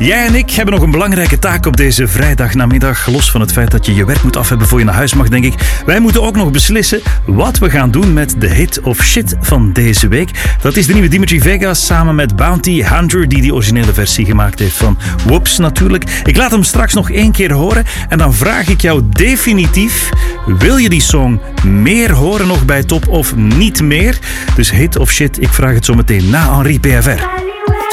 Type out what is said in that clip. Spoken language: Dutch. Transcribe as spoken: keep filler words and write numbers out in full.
Jij en ik hebben nog een belangrijke taak op deze vrijdagnamiddag. Los van het feit dat je je werk moet af hebben voor je naar huis mag, denk ik. Wij moeten ook nog beslissen wat we gaan doen met de hit of shit van deze week. Dat is de nieuwe Dimitri Vegas samen met Bounty Hunter, die die originele versie gemaakt heeft van Whoops natuurlijk. Ik laat hem straks nog één keer horen en dan vraag ik jou definitief: wil je die song meer horen nog bij Top of niet meer? Dus hit of shit, ik vraag het zo meteen na Henri P F R.